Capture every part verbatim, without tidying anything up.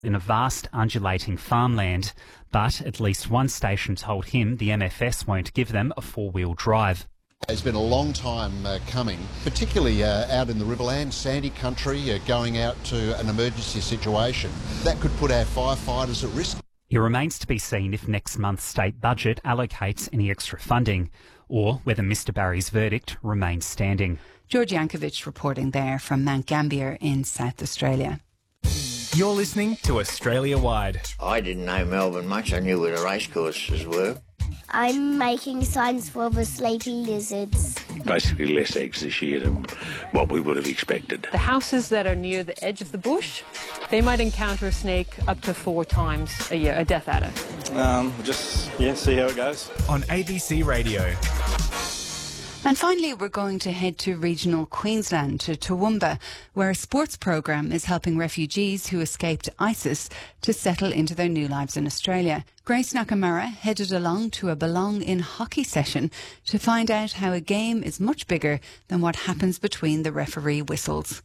in a vast undulating farmland, but at least one station told him the M F S won't give them a four-wheel drive. It's been a long time uh, coming, particularly uh, out in the Riverland, sandy country, uh, going out to an emergency situation. That could put our firefighters at risk. It remains to be seen if next month's state budget allocates any extra funding, or whether Mr Barry's verdict remains standing. George Yankovic reporting there from Mount Gambier in South Australia. You're listening to Australia Wide. I didn't know Melbourne much. I knew where the racecourses were. I'm making signs for the sleepy lizards. Basically less eggs this year than what we would have expected. The houses that are near the edge of the bush, they might encounter a snake up to four times a year, a death adder. Um, just, yeah, see how it goes. On A B C Radio. And finally, we're going to head to regional Queensland, to Toowoomba, where a sports program is helping refugees who escaped ISIS to settle into their new lives in Australia. Grace Nakamura headed along to a Belong in hockey session to find out how a game is much bigger than what happens between the referee whistles.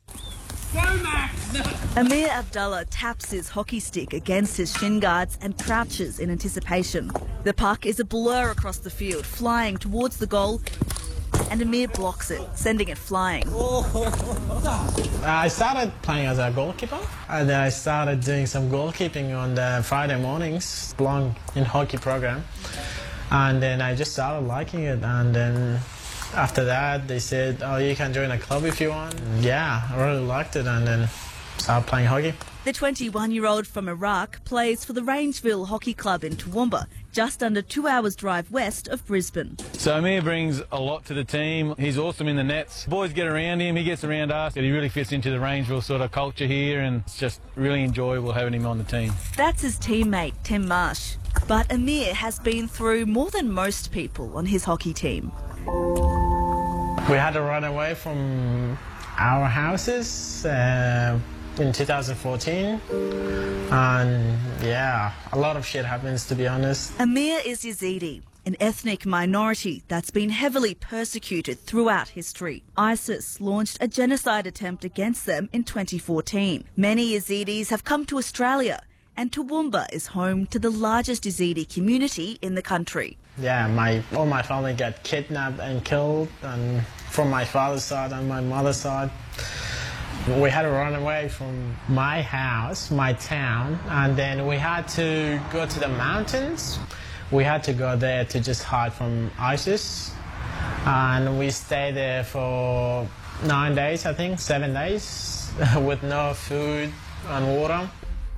Amir Abdullah taps his hockey stick against his shin guards and crouches in anticipation. The puck is a blur across the field, flying towards the goal, and Amir blocks it, sending it flying. I started playing as a goalkeeper, and then I started doing some goalkeeping on the Friday mornings, Belong in hockey program, and then I just started liking it, and then after that they said, oh, you can join a club if you want. Yeah, I really liked it, and then started playing hockey. The twenty-one-year-old from Iraq plays for the Rangeville Hockey Club in Toowoomba, just under two hours' drive west of Brisbane. So Amir brings a lot to the team. He's awesome in the nets. Boys get around him, he gets around us. He really fits into the Rangeville sort of culture here, and it's just really enjoyable having him on the team. That's his teammate, Tim Marsh. But Amir has been through more than most people on his hockey team. We had to run away from our houses uh, in two thousand fourteen, and yeah, a lot of shit happens, to be honest. Amir is Yazidi, an ethnic minority that's been heavily persecuted throughout history. ISIS launched a genocide attempt against them in twenty fourteen. Many Yazidis have come to Australia, and Toowoomba is home to the largest Yazidi community in the country. Yeah, my all my family got kidnapped and killed, and from my father's side and my mother's side. We had to run away from my house, my town, and then we had to go to the mountains. We had to go there to just hide from ISIS, and we stayed there for nine days, I think, seven days, with no food and water.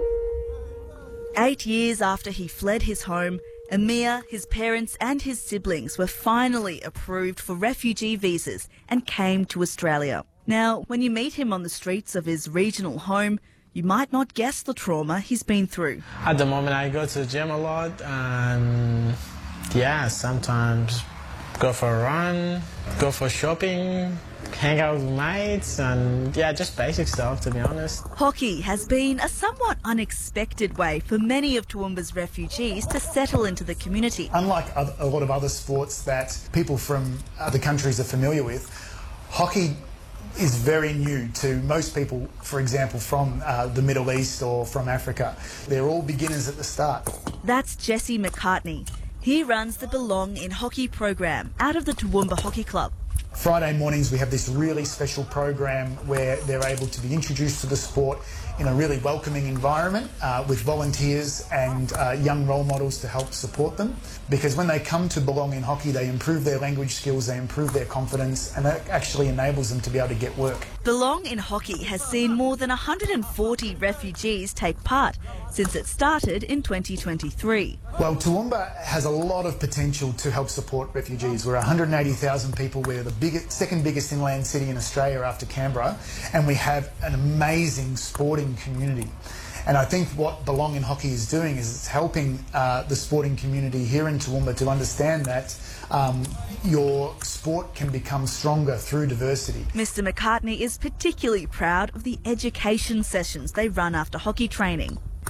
Eight years after he fled his home, Amir, his parents and his siblings were finally approved for refugee visas and came to Australia. Now, when you meet him on the streets of his regional home, you might not guess the trauma he's been through. At the moment, I go to the gym a lot, and yeah, sometimes go for a run, go for shopping, hang out with mates, and yeah, just basic stuff, to be honest. Hockey has been a somewhat unexpected way for many of Toowoomba's refugees to settle into the community. Unlike a lot of other sports that people from other countries are familiar with, hockey is very new to most people, for example, from uh, the Middle East or from Africa. They're all beginners at the start. That's Jesse McCartney. He runs the Belong in hockey program out of the Toowoomba Hockey Club. Friday mornings we have this really special program where they're able to be introduced to the sport in a really welcoming environment uh, with volunteers and uh, young role models to help support them. Because when they come to Belong in hockey, they improve their language skills, they improve their confidence, and that actually enables them to be able to get work. Belong in hockey has seen more than one hundred forty refugees take part since it started in twenty twenty-three. Well, Toowoomba has a lot of potential to help support refugees. We're one hundred eighty thousand people. We're the biggest, second biggest inland city in Australia after Canberra, and we have an amazing sporting community. And I think what Belong in Hockey is doing is it's helping uh, the sporting community here in Toowoomba to understand that um, your sport can become stronger through diversity. Mister McCartney is particularly proud of the education sessions they run after hockey training.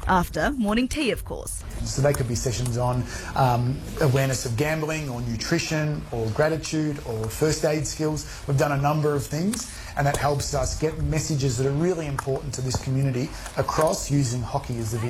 After morning tea, of course. So they could be sessions on um, awareness of gambling or nutrition or gratitude or first aid skills. We've done a number of things, and that helps us get messages that are really important to this community across using hockey as the vehicle.